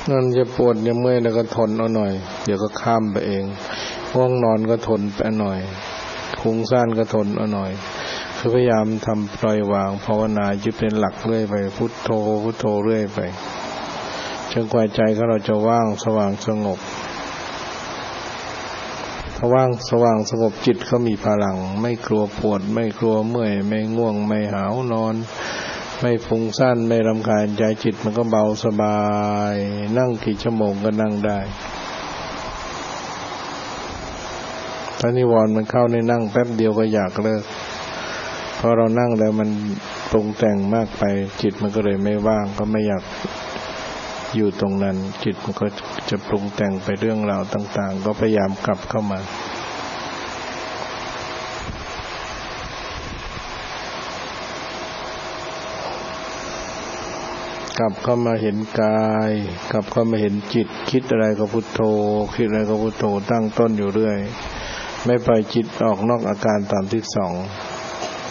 นั่นจะปวดจะเมื่อยแล้วก็ทนเอาหน่อยเดี๋ยวก็ข้ามไปเองง่วงนอนก็ทนไปหน่อยฟุ้งซ่านก็ทนเอาหน่อยคือพยายามทำปล่อยวางภาวนายึดเป็นหลักเรื่อยไปพุทโธพุทโธเรื่อยไปจนกว่าใจของเราจะว่างสว่างสงบถ้าว่างสว่างสงบจิตเขามีพลังไม่กลัวปวดไม่กลัวเมื่อยไม่ง่วงไม่หาวนอนไม่ฟุ้งซ่านไม่รำคาญใจจิตมันก็เบาสบายนั่งกี่ชั่วโมงก็นั่งได้ถ้านิวรณ์มันเข้าในนั่งแป๊บเดียวก็อยากเลิกพอเรานั่งแล้วมันปรุงแต่งมากไปจิตมันก็เลยไม่ว่างก็ไม่อยากอยู่ตรงนั้นจิตมันก็จะปรุงแต่งไปเรื่องราวต่างๆก็พยายามกลับเข้ามากลับเข้ามาเห็นกายกลับเข้ามาเห็นจิตคิดอะไรก็พุทโธคิดอะไรก็พุทโธตั้งต้นอยู่เรื่อยไม่ปล่อยจิตออกนอกอาการตามที่สอง